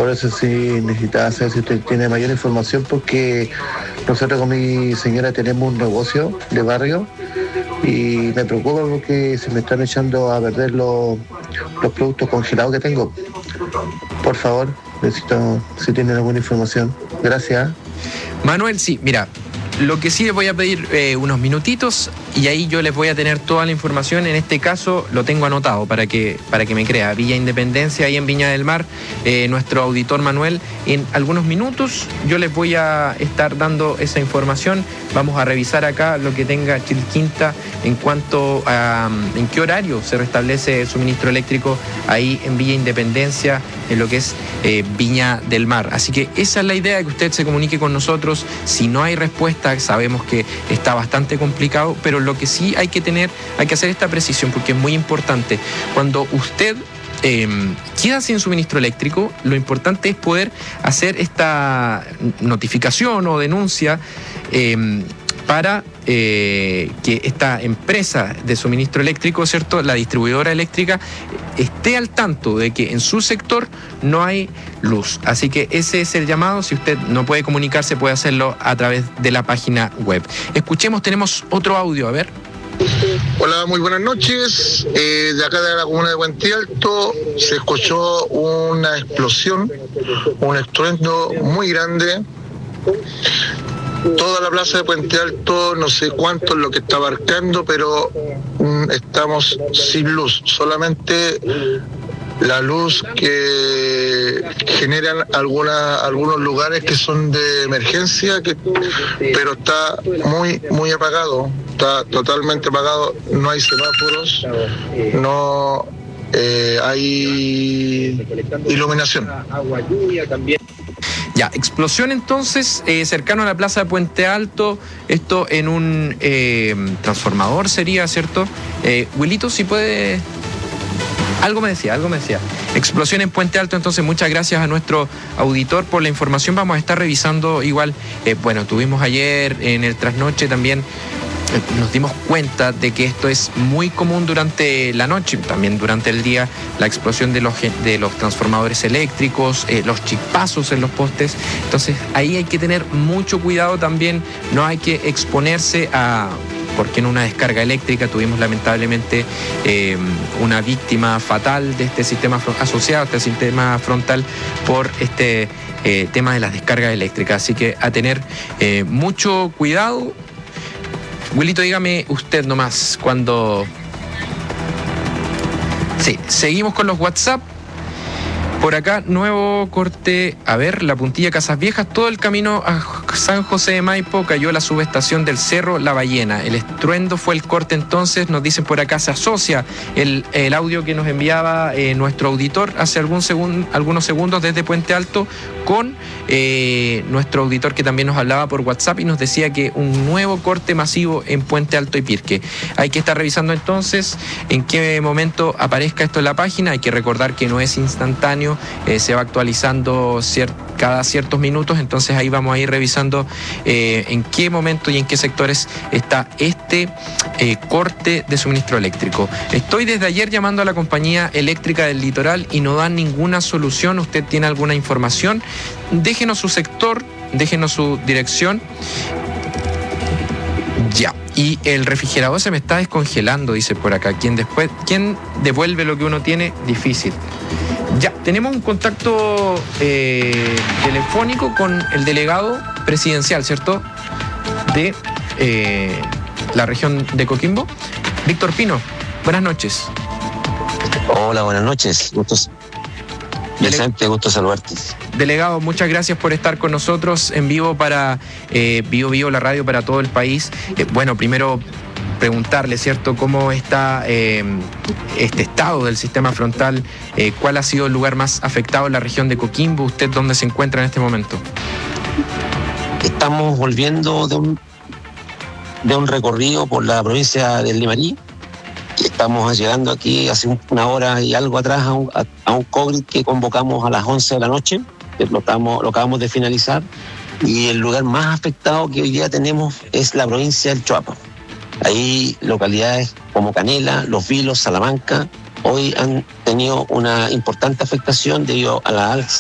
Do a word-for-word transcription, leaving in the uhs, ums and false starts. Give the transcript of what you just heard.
Por eso sí necesitaba saber si usted tiene mayor información, porque nosotros con mi señora tenemos un negocio de barrio y me preocupa porque se me están echando a perder los, los productos congelados que tengo. Por favor, necesito si tienen alguna información. Gracias. Manuel, sí, mira, lo que sí les voy a pedir eh, unos minutitos y ahí yo les voy a tener toda la información. En este caso lo tengo anotado para que, para que me crea. Villa Independencia, ahí en Viña del Mar, eh, nuestro auditor Manuel, en algunos minutos yo les voy a estar dando esa información. Vamos a revisar acá lo que tenga Chilquinta en cuanto a um, en qué horario se restablece el suministro eléctrico ahí en Villa Independencia, en lo que es eh, Viña del Mar. Así que esa es la idea, que usted se comunique con nosotros. Si no hay respuesta, sabemos que está bastante complicado, pero lo que sí hay que tener, hay que hacer esta precisión porque es muy importante. Cuando usted eh, queda sin suministro eléctrico, lo importante es poder hacer esta notificación o denuncia eh, para eh, que esta empresa de suministro eléctrico, ¿cierto?, la distribuidora eléctrica, esté al tanto de que en su sector no hay luz. Así que ese es el llamado. Si usted no puede comunicarse, puede hacerlo a través de la página web. Escuchemos, tenemos otro audio, a ver. Hola, muy buenas noches. Eh, de acá de la comuna de Puente Alto se escuchó una explosión, un estruendo muy grande. Toda la plaza de Puente Alto, no sé cuánto es lo que está abarcando, pero mm, estamos sin luz. Solamente la luz que generan alguna, algunos lugares que son de emergencia, que, pero está muy, muy apagado. Está totalmente apagado. No hay semáforos, no eh, hay iluminación. Ya, explosión entonces, eh, cercano a la plaza de Puente Alto, esto en un eh, transformador sería, ¿cierto? Eh, Wilito, si puede... Algo me decía, algo me decía. Explosión en Puente Alto, entonces muchas gracias a nuestro auditor por la información. Vamos a estar revisando igual, eh, bueno, tuvimos ayer en el trasnoche también, nos dimos cuenta de que esto es muy común durante la noche, también durante el día, la explosión de los, de los transformadores eléctricos, eh, los chispazos en los postes. Entonces ahí hay que tener mucho cuidado también, no hay que exponerse a... porque en una descarga eléctrica tuvimos lamentablemente eh, una víctima fatal de este sistema asociado a este sistema frontal por este eh, tema de las descargas eléctricas. Así que a tener eh, mucho cuidado. Wilito, dígame usted nomás cuando... Sí, seguimos con los WhatsApp. Por acá, nuevo corte, a ver, la puntilla Casas Viejas, todo el camino a San José de Maipo cayó la subestación del Cerro La Ballena. El estruendo fue el corte entonces, nos dicen por acá, se asocia el, el audio que nos enviaba eh, nuestro auditor hace algún segun, algunos segundos desde Puente Alto con eh, nuestro auditor que también nos hablaba por WhatsApp y nos decía que un nuevo corte masivo en Puente Alto y Pirque. Hay que estar revisando entonces en qué momento aparezca esto en la página. Hay que recordar que no es instantáneo. Eh, se va actualizando cier- cada ciertos minutos, entonces ahí vamos a ir revisando eh, en qué momento y en qué sectores está este eh, corte de suministro eléctrico. Estoy desde ayer llamando a la compañía eléctrica del litoral y no dan ninguna solución. ¿Usted tiene alguna información? Déjenos su sector, déjenos su dirección. Ya. Y el refrigerador se me está descongelando, dice por acá. ¿Quién después, quién devuelve lo que uno tiene? Difícil. Ya, tenemos un contacto eh, telefónico con el delegado presidencial, ¿cierto?, de eh, la región de Coquimbo. Víctor Pino, buenas noches. Hola, buenas noches. Gustos. Vicente, gusto saludarte. Delegado, muchas gracias por estar con nosotros en vivo para eh, Bio Bio, la radio para todo el país. Eh, bueno, primero preguntarle, ¿cierto?, cómo está eh, este estado del sistema frontal, eh, cuál ha sido el lugar más afectado en la región de Coquimbo, usted dónde se encuentra en este momento. Estamos volviendo de un, de un recorrido por la provincia del Limarí. Estamos llegando aquí hace una hora y algo atrás a un, a, a un COVID que convocamos a las once de la noche, que lo, estamos, lo acabamos de finalizar, y el lugar más afectado que hoy día tenemos es la provincia del Choapa. Ahí localidades como Canela, Los Vilos, Salamanca, hoy han tenido una importante afectación debido a la alza